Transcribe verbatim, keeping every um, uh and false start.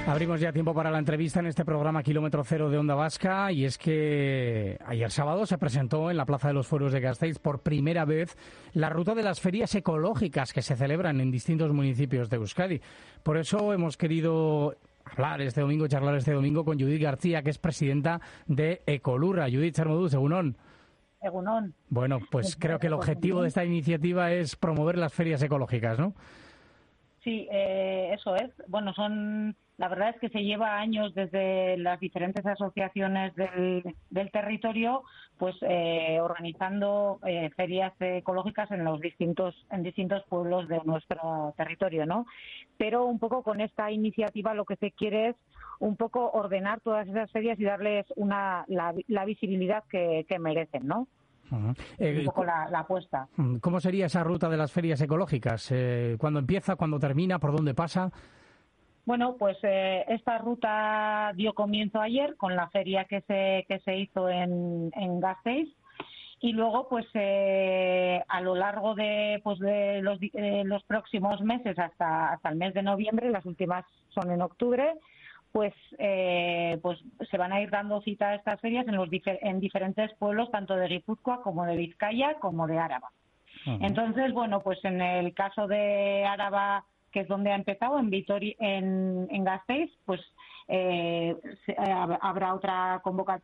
Abrimos ya tiempo para la entrevista en este programa Kilómetro Cero de Onda Vasca, y es que ayer sábado se presentó en la Plaza de los Fueros de Gasteiz por primera vez la ruta de las ferias ecológicas que se celebran en distintos municipios de Euskadi. Por eso hemos querido hablar este domingo, charlar este domingo con Judith García, que es presidenta de Ecolurra. Judith, Zer-moduz, egunon. Egunon. Bueno, pues creo que el objetivo de esta iniciativa es promover las ferias ecológicas, ¿no? Sí, eh, eso es. Bueno, son la verdad es que se lleva años desde las diferentes asociaciones del, del territorio, pues eh, organizando eh, ferias ecológicas en los distintos en distintos pueblos de nuestro territorio, ¿no? Pero un poco con esta iniciativa lo que se quiere es un poco ordenar todas esas ferias y darles una la, la visibilidad que, que merecen, ¿no? Uh-huh. Eh, un poco la, la apuesta. ¿Cómo sería esa ruta de las ferias ecológicas? Eh, ¿Cuándo empieza? ¿Cuándo termina? ¿Por dónde pasa? Bueno, pues eh, esta ruta dio comienzo ayer con la feria que se que se hizo en, en Gasteiz, y luego pues eh, a lo largo de pues de los, eh, los próximos meses hasta hasta el mes de noviembre, las últimas son en octubre, pues eh, pues se van a ir dando cita a estas ferias en los difer- en diferentes pueblos, tanto de Guipúzcoa como de Vizcaya como de Áraba. Uh-huh. Entonces, bueno, pues en el caso de Áraba, que es donde ha empezado, en Vitoria, en, en Gasteiz, pues eh, se, eh, habrá otra convoca-